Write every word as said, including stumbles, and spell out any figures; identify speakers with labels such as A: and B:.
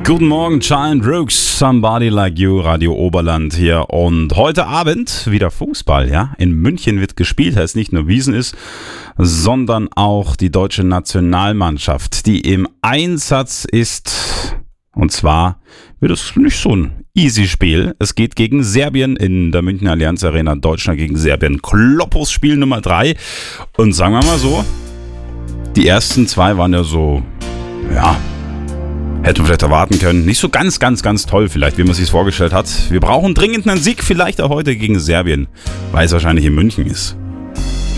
A: Guten Morgen, Giant Rooks, Somebody Like You, Radio Oberland hier. Und heute Abend wieder Fußball, ja. In München wird gespielt, heißt nicht nur Wiesn ist, sondern auch die deutsche Nationalmannschaft, die im Einsatz ist. Und zwar wird es nicht so ein easy Spiel. Es geht gegen Serbien in der Münchner Allianz Arena, Deutschland gegen Serbien. Kloppos Spiel Nummer drei. Und sagen wir mal so, die ersten zwei waren ja so, ja, hätten wir vielleicht erwarten können. Nicht so ganz, ganz, ganz toll vielleicht, wie man sich es vorgestellt hat. Wir brauchen dringend einen Sieg, vielleicht auch heute gegen Serbien, weil es wahrscheinlich in München ist.